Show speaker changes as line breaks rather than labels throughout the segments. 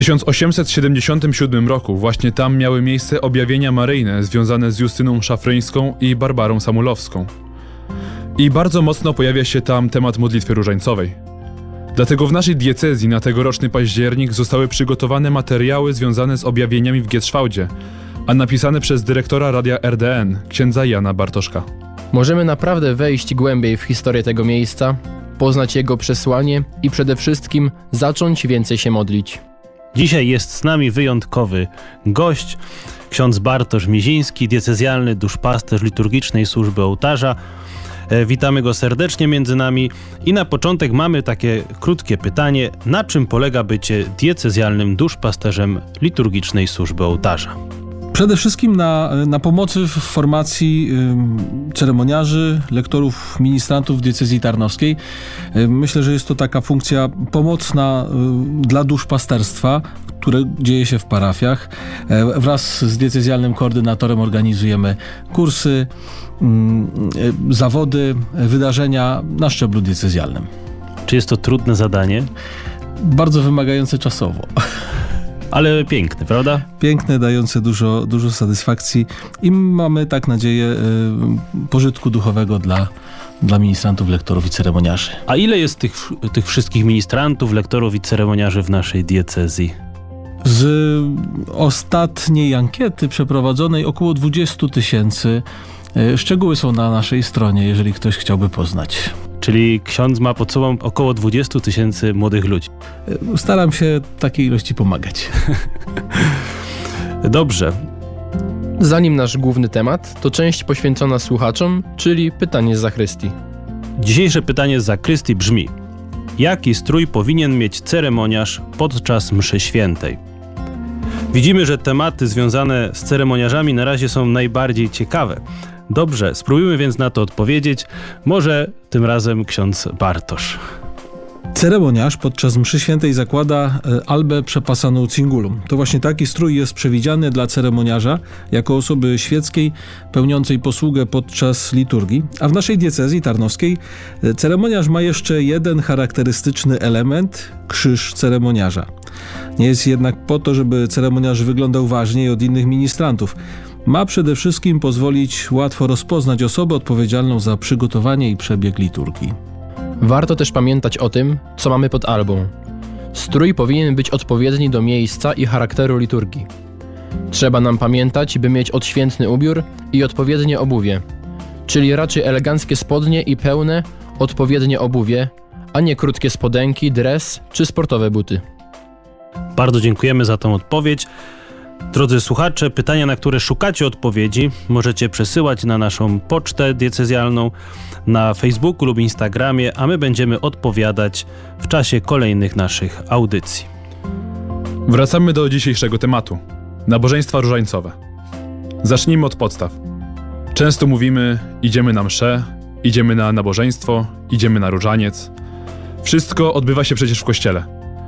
W 1877 roku właśnie tam miały miejsce objawienia maryjne związane z Justyną Szafryńską i Barbarą Samulowską. I bardzo mocno pojawia się tam temat modlitwy różańcowej. Dlatego w naszej diecezji na tegoroczny październik zostały przygotowane materiały związane z objawieniami w Gietrzwałdzie, a napisane przez dyrektora radia RDN, księdza Jana Bartoszka.
Możemy naprawdę wejść głębiej w historię tego miejsca, poznać jego przesłanie i przede wszystkim zacząć więcej się modlić.
Dzisiaj jest z nami wyjątkowy gość, ksiądz Bartosz Miziński, diecezjalny duszpasterz liturgicznej służby ołtarza. Witamy go serdecznie między nami i na początek mamy takie krótkie pytanie: na czym polega bycie diecezjalnym duszpasterzem liturgicznej służby ołtarza?
Przede wszystkim na pomocy w formacji ceremoniarzy, lektorów, ministrantów diecezji tarnowskiej. Myślę, że jest to taka funkcja pomocna dla duszpasterstwa, które dzieje się w parafiach. Wraz z diecezjalnym koordynatorem organizujemy kursy, zawody, wydarzenia na szczeblu diecezjalnym.
Czy jest to trudne zadanie?
Bardzo wymagające czasowo.
Ale piękne, prawda?
Piękne, dające dużo satysfakcji i mamy, tak nadzieję, pożytku duchowego dla ministrantów, lektorów i ceremoniarzy.
A ile jest tych wszystkich ministrantów, lektorów i ceremoniarzy w naszej diecezji?
Z ostatniej ankiety przeprowadzonej około 20 000. Szczegóły są na naszej stronie, jeżeli ktoś chciałby poznać.
Czyli ksiądz ma pod sobą około 20 000 młodych ludzi.
Staram się takiej ilości pomagać.
Dobrze.
Zanim nasz główny temat, to część poświęcona słuchaczom, czyli pytanie z zakrystii.
Dzisiejsze pytanie z zakrystii brzmi: jaki strój powinien mieć ceremoniarz podczas mszy świętej? Widzimy, że tematy związane z ceremoniarzami na razie są najbardziej ciekawe. Dobrze, spróbujmy więc na to odpowiedzieć. Może tym razem ksiądz Bartosz.
Ceremoniarz podczas mszy świętej zakłada albę przepasaną cingulum. To właśnie taki strój jest przewidziany dla ceremoniarza jako osoby świeckiej pełniącej posługę podczas liturgii. A w naszej diecezji tarnowskiej ceremoniarz ma jeszcze jeden charakterystyczny element – krzyż ceremoniarza. Nie jest jednak po to, żeby ceremoniarz wyglądał ważniej od innych ministrantów. Ma przede wszystkim pozwolić łatwo rozpoznać osobę odpowiedzialną za przygotowanie i przebieg liturgii.
Warto też pamiętać o tym, co mamy pod albą. Strój powinien być odpowiedni do miejsca i charakteru liturgii. Trzeba nam pamiętać, by mieć odświętny ubiór i odpowiednie obuwie, czyli raczej eleganckie spodnie i pełne, odpowiednie obuwie, a nie krótkie spodenki, dres czy sportowe buty.
Bardzo dziękujemy za tą odpowiedź. Drodzy słuchacze, pytania, na które szukacie odpowiedzi, możecie przesyłać na naszą pocztę diecezjalną, na Facebooku lub Instagramie, a my będziemy odpowiadać w czasie kolejnych naszych audycji.
Wracamy do dzisiejszego tematu. Nabożeństwa różańcowe. Zacznijmy od podstaw. Często mówimy: idziemy na mszę, idziemy na nabożeństwo, idziemy na różaniec. Wszystko odbywa się przecież w kościele.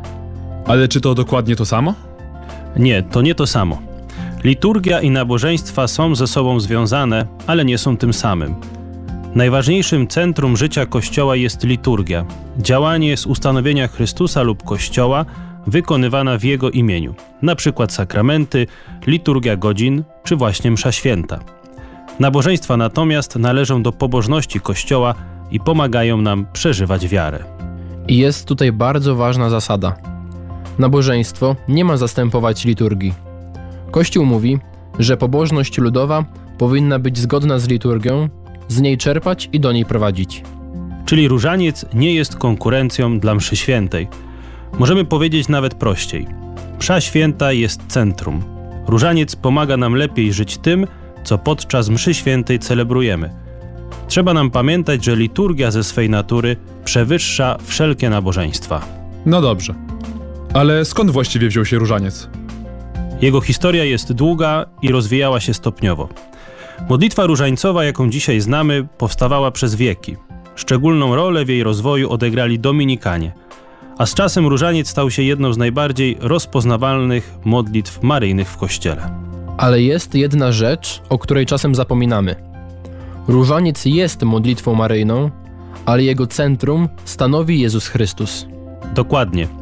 Ale czy to dokładnie to samo?
Nie, to nie to samo. Liturgia i nabożeństwa są ze sobą związane, ale nie są tym samym. Najważniejszym centrum życia Kościoła jest liturgia. Działanie z ustanowienia Chrystusa lub Kościoła wykonywana w Jego imieniu. Na przykład sakramenty, liturgia godzin czy właśnie msza święta. Nabożeństwa natomiast należą do pobożności Kościoła i pomagają nam przeżywać wiarę.
I jest tutaj bardzo ważna zasada. Nabożeństwo nie ma zastępować liturgii. Kościół mówi, że pobożność ludowa powinna być zgodna z liturgią, z niej czerpać i do niej prowadzić.
Czyli różaniec nie jest konkurencją dla mszy świętej. Możemy powiedzieć nawet prościej. Msza święta jest centrum. Różaniec pomaga nam lepiej żyć tym, co podczas mszy świętej celebrujemy. Trzeba nam pamiętać, że liturgia ze swej natury przewyższa wszelkie nabożeństwa.
No dobrze. Ale skąd właściwie wziął się różaniec?
Jego historia jest długa i rozwijała się stopniowo. Modlitwa różańcowa, jaką dzisiaj znamy, powstawała przez wieki. Szczególną rolę w jej rozwoju odegrali Dominikanie, a z czasem różaniec stał się jedną z najbardziej rozpoznawalnych modlitw maryjnych w Kościele.
Ale jest jedna rzecz, o której czasem zapominamy. Różaniec jest modlitwą maryjną, ale jego centrum stanowi Jezus Chrystus.
Dokładnie.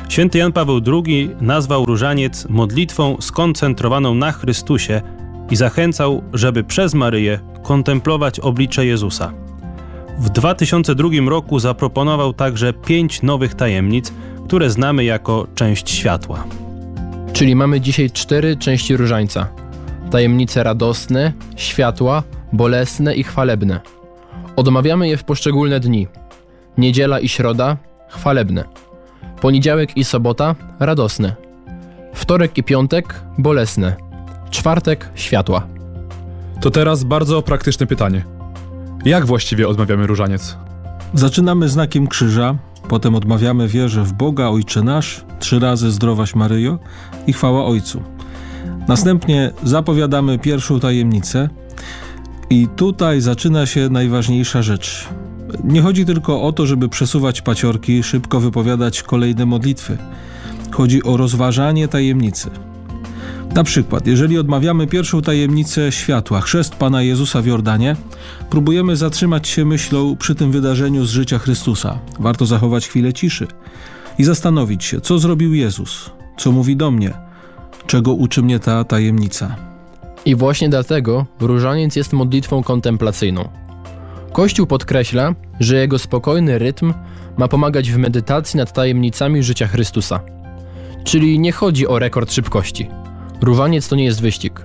Święty Jan Paweł II nazwał różaniec modlitwą skoncentrowaną na Chrystusie i zachęcał, żeby przez Maryję kontemplować oblicze Jezusa. W 2002 roku zaproponował także 5 nowych tajemnic, które znamy jako część światła.
Czyli mamy dzisiaj 4 części różańca. Tajemnice radosne, światła, bolesne i chwalebne. Odmawiamy je w poszczególne dni. Niedziela i środa – chwalebne. Poniedziałek i sobota – radosne. Wtorek i piątek – bolesne. Czwartek – światła.
To teraz bardzo praktyczne pytanie. Jak właściwie odmawiamy różaniec?
Zaczynamy znakiem krzyża, potem odmawiamy wierze w Boga, Ojcze nasz, 3 razy Zdrowaś Maryjo i chwała Ojcu. Następnie zapowiadamy pierwszą tajemnicę i tutaj zaczyna się najważniejsza rzecz. Nie chodzi tylko o to, żeby przesuwać paciorki, szybko wypowiadać kolejne modlitwy. Chodzi o rozważanie tajemnicy. Na przykład, jeżeli odmawiamy pierwszą tajemnicę światła, chrzest Pana Jezusa w Jordanie, próbujemy zatrzymać się myślą przy tym wydarzeniu z życia Chrystusa. Warto zachować chwilę ciszy i zastanowić się, co zrobił Jezus, co mówi do mnie, czego uczy mnie ta tajemnica.
I właśnie dlatego różaniec jest modlitwą kontemplacyjną. Kościół podkreśla, że jego spokojny rytm ma pomagać w medytacji nad tajemnicami życia Chrystusa. Czyli nie chodzi o rekord szybkości. Różaniec to nie jest wyścig.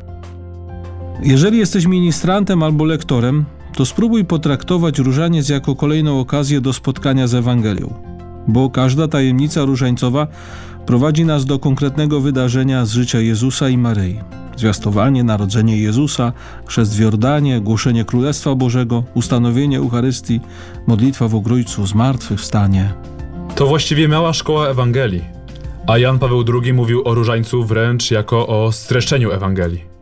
Jeżeli jesteś ministrantem albo lektorem, to spróbuj potraktować różaniec jako kolejną okazję do spotkania z Ewangelią, bo każda tajemnica różańcowa prowadzi nas do konkretnego wydarzenia z życia Jezusa i Maryi. Zwiastowanie, narodzenie Jezusa, chrzest w Jordanie, głoszenie Królestwa Bożego, ustanowienie Eucharystii, modlitwa w Ogrójcu, zmartwychwstanie.
To właściwie mała szkoła Ewangelii, a Jan Paweł II mówił o różańcu wręcz jako o streszczeniu Ewangelii.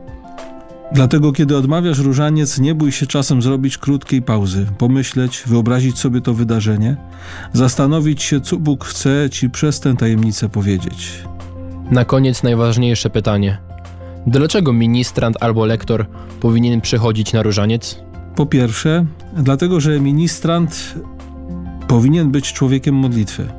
Dlatego, kiedy odmawiasz różaniec, nie bój się czasem zrobić krótkiej pauzy, pomyśleć, wyobrazić sobie to wydarzenie, zastanowić się, co Bóg chce Ci przez tę tajemnicę powiedzieć.
Na koniec najważniejsze pytanie. Dlaczego ministrant albo lektor powinien przychodzić na różaniec?
Po pierwsze, dlatego, że ministrant powinien być człowiekiem modlitwy.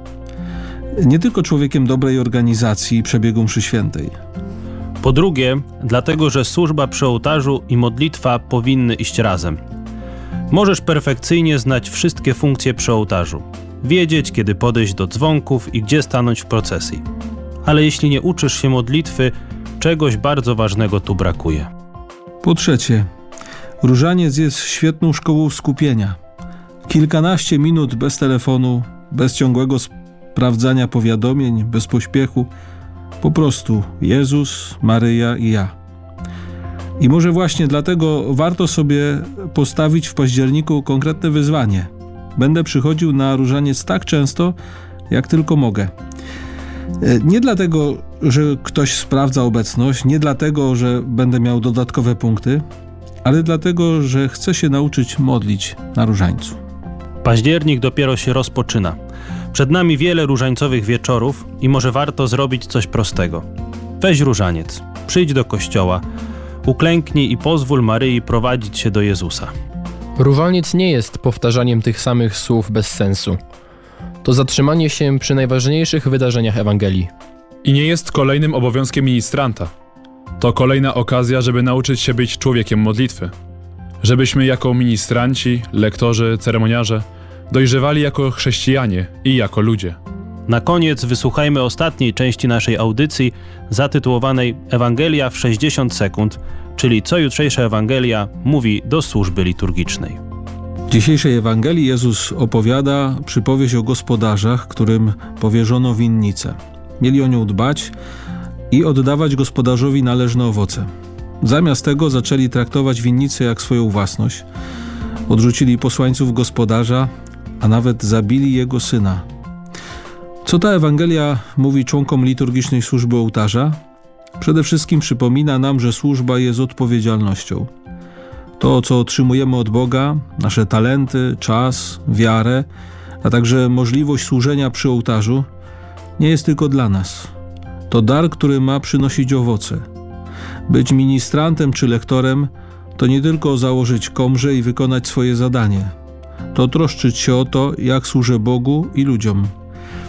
Nie tylko człowiekiem dobrej organizacji i przebiegu mszy świętej.
Po drugie, dlatego, że służba przy ołtarzu i modlitwa powinny iść razem. Możesz perfekcyjnie znać wszystkie funkcje przy ołtarzu, wiedzieć, kiedy podejść do dzwonków i gdzie stanąć w procesji. Ale jeśli nie uczysz się modlitwy, czegoś bardzo ważnego tu brakuje.
Po trzecie, różaniec jest świetną szkołą skupienia. Kilkanaście minut bez telefonu, bez ciągłego sprawdzania powiadomień, bez pośpiechu. Po prostu Jezus, Maryja i ja. I może właśnie dlatego warto sobie postawić w październiku konkretne wyzwanie. Będę przychodził na różaniec tak często, jak tylko mogę. Nie dlatego, że ktoś sprawdza obecność, nie dlatego, że będę miał dodatkowe punkty, ale dlatego, że chcę się nauczyć modlić na różańcu.
Październik dopiero się rozpoczyna. Przed nami wiele różańcowych wieczorów i może warto zrobić coś prostego. Weź różaniec, przyjdź do kościoła, uklęknij i pozwól Maryi prowadzić się do Jezusa.
Różaniec nie jest powtarzaniem tych samych słów bez sensu. To zatrzymanie się przy najważniejszych wydarzeniach Ewangelii.
I nie jest kolejnym obowiązkiem ministranta. To kolejna okazja, żeby nauczyć się być człowiekiem modlitwy. Żebyśmy jako ministranci, lektorzy, ceremoniarze dojrzewali jako chrześcijanie i jako ludzie.
Na koniec wysłuchajmy ostatniej części naszej audycji zatytułowanej Ewangelia w 60 sekund, czyli co jutrzejsza Ewangelia mówi do służby liturgicznej.
W dzisiejszej Ewangelii Jezus opowiada przypowieść o gospodarzach, którym powierzono winnicę. Mieli o nią dbać i oddawać gospodarzowi należne owoce. Zamiast tego zaczęli traktować winnicę jak swoją własność. Odrzucili posłańców gospodarza, a nawet zabili jego syna. Co ta Ewangelia mówi członkom liturgicznej służby ołtarza? Przede wszystkim przypomina nam, że służba jest odpowiedzialnością. To, co otrzymujemy od Boga, nasze talenty, czas, wiarę, a także możliwość służenia przy ołtarzu, nie jest tylko dla nas. To dar, który ma przynosić owoce. Być ministrantem czy lektorem to nie tylko założyć komrze i wykonać swoje zadanie. To troszczyć się o to, jak służę Bogu i ludziom.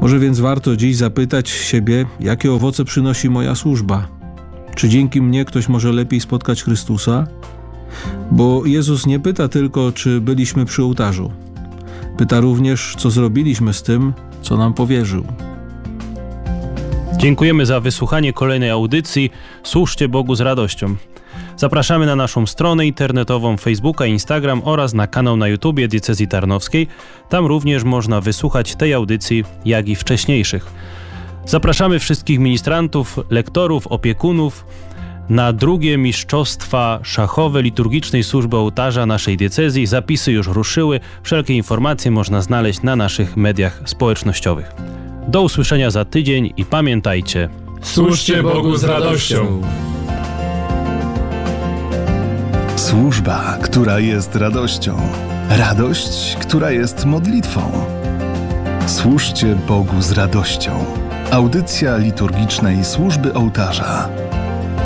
Może więc warto dziś zapytać siebie, jakie owoce przynosi moja służba. Czy dzięki mnie ktoś może lepiej spotkać Chrystusa? Bo Jezus nie pyta tylko, czy byliśmy przy ołtarzu. Pyta również, co zrobiliśmy z tym, co nam powierzył.
Dziękujemy za wysłuchanie kolejnej audycji Służcie Bogu z radością. Zapraszamy na naszą stronę internetową, Facebooka, Instagram oraz na kanał na YouTubie Diecezji Tarnowskiej. Tam również można wysłuchać tej audycji, jak i wcześniejszych. Zapraszamy wszystkich ministrantów, lektorów, opiekunów na drugie mistrzostwa szachowe liturgicznej służby ołtarza naszej diecezji. Zapisy już ruszyły. Wszelkie informacje można znaleźć na naszych mediach społecznościowych. Do usłyszenia za tydzień i pamiętajcie:
Służcie Bogu z radością.
Służba, która jest radością. Radość, która jest modlitwą. Służcie Bogu z radością. Audycja liturgicznej służby ołtarza.